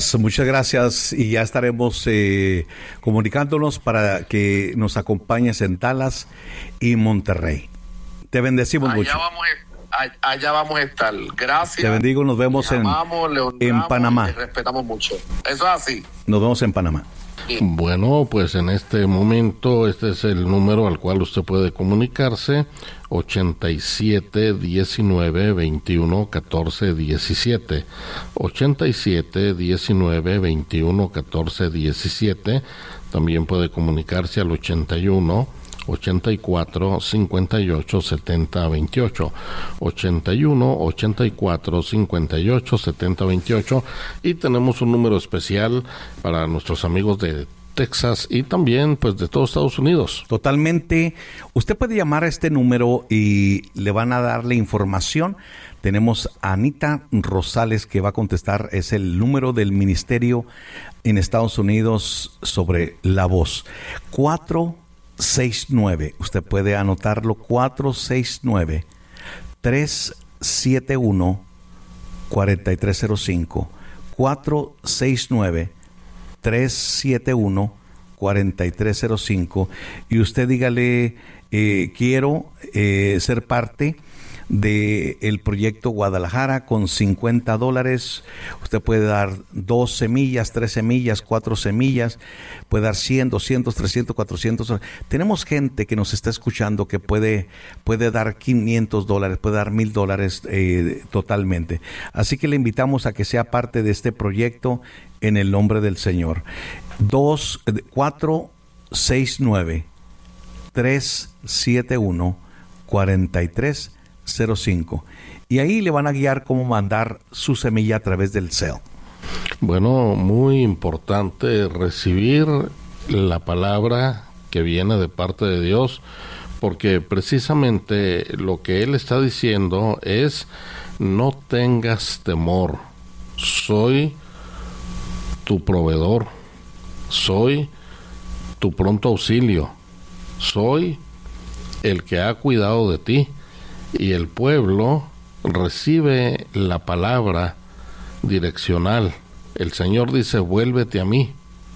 Muchas gracias y ya estaremos comunicándonos para que nos acompañes en Dallas y Monterrey. Te bendecimos mucho. Allá vamos a estar. Gracias. Te bendigo, nos vemos en Panamá. Le respetamos mucho. Eso es así. Nos vemos en Panamá. Bueno, pues en este momento este es el número al cual usted puede comunicarse: 87 19 21 14 17, 87 19 21 14 17. También puede comunicarse al 81 84 58 70 28, 81 84 58 70 28. Y tenemos un número especial para nuestros amigos de Texas y también pues de todos Estados Unidos. Totalmente. Usted puede llamar a este número y le van a dar la información. Tenemos a Anita Rosales que va a contestar. Es el número del ministerio en Estados Unidos sobre la voz. 469. Usted puede anotarlo. 469-371-4305. 469-371-4305. Y usted dígale, quiero ser parte del proyecto Guadalajara con $50. Usted puede dar 2 semillas, 3 semillas, 4 semillas, puede dar 100, 200, 300, 400. Tenemos gente que nos está escuchando que puede dar $500, puede dar $1,000 totalmente. Así que le invitamos a que sea parte de este proyecto en el nombre del Señor. 469-371-4305. Y ahí le van a guiar cómo mandar su semilla a través del cel. Bueno, muy importante recibir la palabra que viene de parte de Dios, porque precisamente lo que Él está diciendo es: no tengas temor, soy tu proveedor, soy tu pronto auxilio, soy el que ha cuidado de ti. Y el pueblo recibe la palabra direccional. El Señor dice: vuélvete a mí.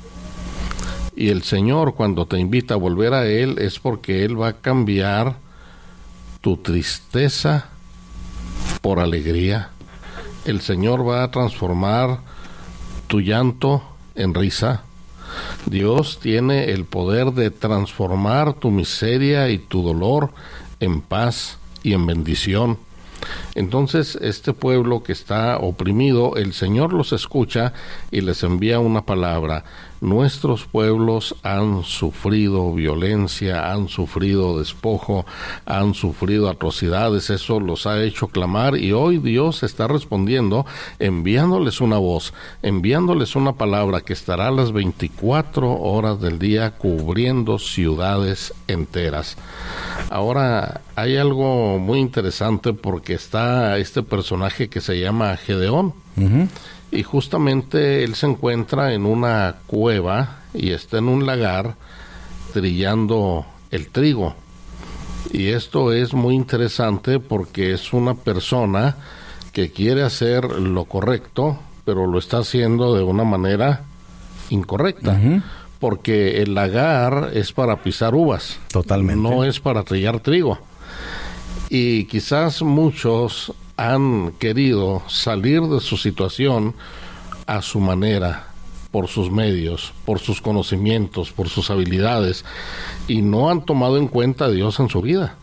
Y el Señor, cuando te invita a volver a Él, es porque Él va a cambiar tu tristeza por alegría. El Señor va a transformar tu llanto en risa. Dios tiene el poder de transformar tu miseria y tu dolor en paz y en bendición. Entonces, este pueblo que está oprimido, el Señor los escucha y les envía una palabra. Nuestros pueblos han sufrido violencia, han sufrido despojo, han sufrido atrocidades. Eso los ha hecho clamar, y hoy Dios está respondiendo, enviándoles una voz, enviándoles una palabra que estará las 24 horas del día cubriendo ciudades enteras. Ahora, hay algo muy interesante, porque está este personaje que se llama Gedeón. Y justamente él se encuentra en una cueva y está en un lagar trillando el trigo. Y esto es muy interesante porque es una persona que quiere hacer lo correcto, pero lo está haciendo de una manera incorrecta. Porque el lagar es para pisar uvas. Totalmente. No es para trillar trigo. Y quizás muchos han querido salir de su situación a su manera, por sus medios, por sus conocimientos, por sus habilidades, y no han tomado en cuenta a Dios en su vida.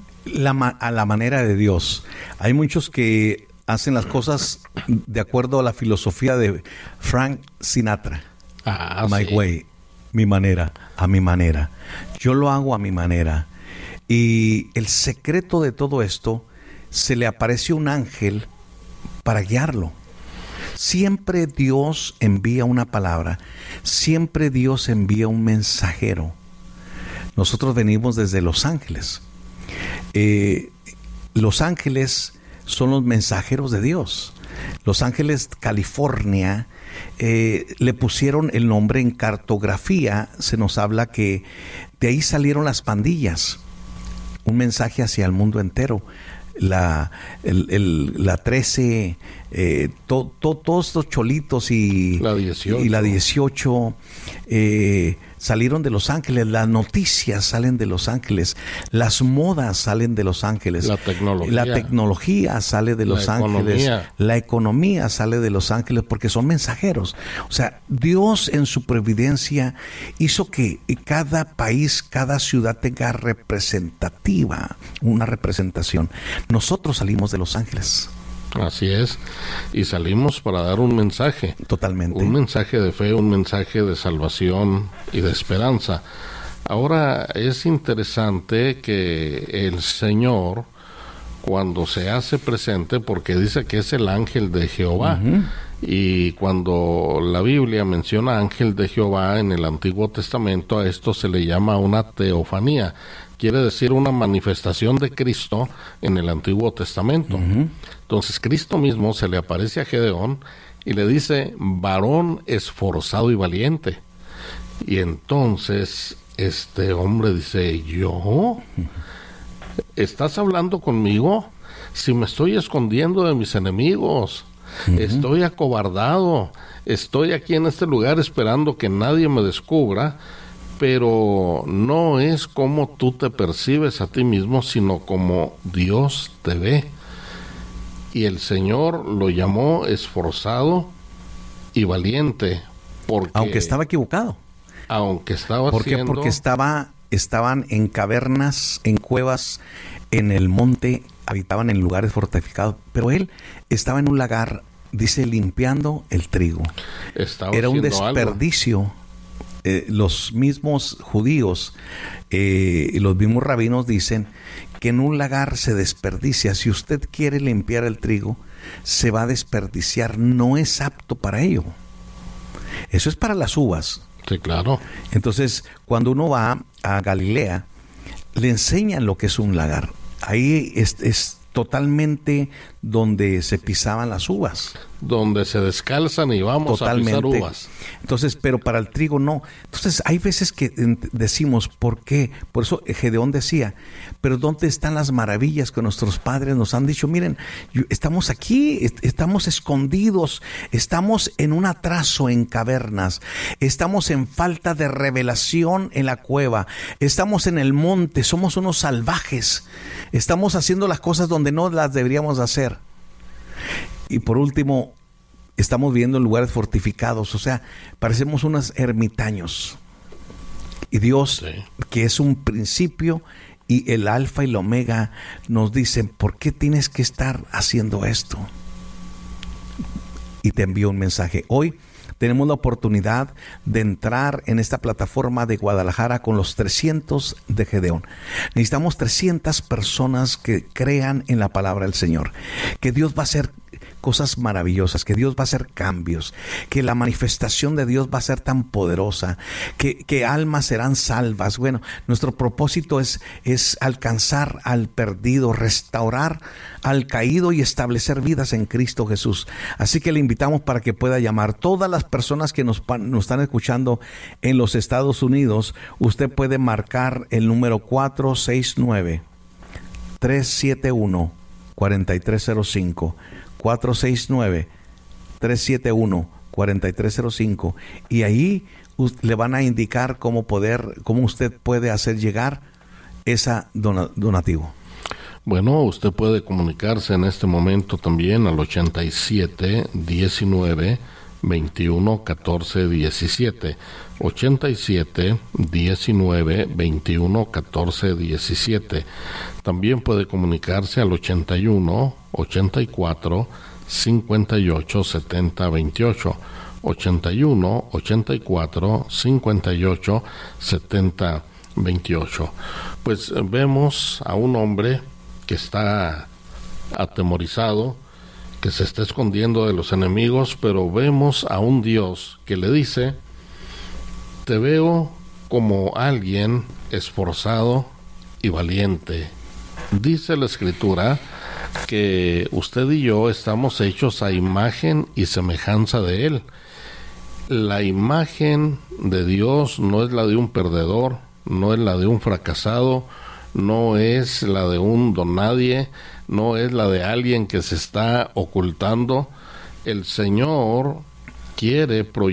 A la manera de Dios. Hay muchos que hacen las cosas de acuerdo a la filosofía de Frank Sinatra. My way, mi manera, a mi manera. Yo lo hago a mi manera. Y el secreto de todo esto, se le apareció un ángel para guiarlo. Siempre Dios envía una palabra, siempre Dios envía un mensajero. Nosotros venimos desde Los Ángeles. Los Ángeles son los mensajeros de Dios. Los Ángeles, California, le pusieron el nombre en cartografía. Se nos habla que de ahí salieron las pandillas. Un mensaje hacia el mundo entero. la 13, todos estos cholitos y la 18, salieron de Los Ángeles, las noticias salen de Los Ángeles, las modas salen de Los Ángeles, la tecnología sale de Los Ángeles, la economía sale de Los Ángeles, porque son mensajeros. O sea, Dios en su providencia hizo que cada país, cada ciudad tenga una representación. Nosotros salimos de Los Ángeles. Así es, y salimos para dar un mensaje. Totalmente. Un mensaje de fe, un mensaje de salvación y de esperanza. Ahora, es interesante que el Señor, cuando se hace presente, porque dice que es el ángel de Jehová, y cuando la Biblia menciona ángel de Jehová en el Antiguo Testamento, a esto se le llama una teofanía. Quiere decir una manifestación de Cristo en el Antiguo Testamento. Entonces Cristo mismo se le aparece a Gedeón y le dice, varón esforzado y valiente. Y entonces este hombre dice, ¿yo? ¿Estás hablando conmigo? Si me estoy escondiendo de mis enemigos, estoy acobardado, estoy aquí en este lugar esperando que nadie me descubra, pero no es como tú te percibes a ti mismo, sino como Dios te ve. Y el Señor lo llamó esforzado y valiente, aunque estaba equivocado. ¿Por qué? Porque estaban en cavernas, en cuevas, en el monte, habitaban en lugares fortificados, pero él estaba en un lagar, dice, limpiando el trigo. Era un desperdicio. Los mismos judíos y los mismos rabinos dicen que en un lagar se desperdicia. Si usted quiere limpiar el trigo, se va a desperdiciar, no es apto para ello. Eso es para las uvas. Sí, claro. Entonces, cuando uno va a Galilea, le enseñan lo que es un lagar. Ahí es totalmente donde se pisaban las uvas. Donde se descalzan y vamos totalmente a pisar uvas. Entonces, pero para el trigo no. Entonces, hay veces que decimos, ¿por qué? Por eso Gedeón decía, pero ¿dónde están las maravillas que nuestros padres nos han dicho? Miren, estamos aquí, estamos escondidos, estamos en un atraso en cavernas, estamos en falta de revelación en la cueva, estamos en el monte, somos unos salvajes, estamos haciendo las cosas donde no las deberíamos hacer. Y por último, estamos viviendo en lugares fortificados, o sea, parecemos unos ermitaños. Y Dios, que es un principio y el alfa y el omega, nos dice, ¿por qué tienes que estar haciendo esto? Y te envío un mensaje. Hoy tenemos la oportunidad de entrar en esta plataforma de Guadalajara con los 300 de Gedeón. Necesitamos 300 personas que crean en la palabra del Señor, que Dios va a hacer cosas maravillosas, que Dios va a hacer cambios, que la manifestación de Dios va a ser tan poderosa, que almas serán salvas. Bueno, nuestro propósito es alcanzar al perdido, restaurar al caído y establecer vidas en Cristo Jesús. Así que le invitamos para que pueda llamar. Todas las personas que nos están escuchando en los Estados Unidos, usted puede marcar el número 469-371-4305. 469-371-4305, y ahí le van a indicar cómo usted puede hacer llegar esa donativo. Bueno, usted puede comunicarse en este momento también al 87 19 21 14 17, 87 19 21 14 17. También puede comunicarse al 81 84 58 70 28, 81 84 58 70 28. Pues vemos a un hombre que está atemorizado, que se está escondiendo de los enemigos, pero vemos a un Dios que le dice, te veo como alguien esforzado y valiente. Dice la Escritura que usted y yo estamos hechos a imagen y semejanza de Él. La imagen de Dios no es la de un perdedor, no es la de un fracasado, no es la de un don nadie, no es la de alguien que se está ocultando. El Señor quiere proyectar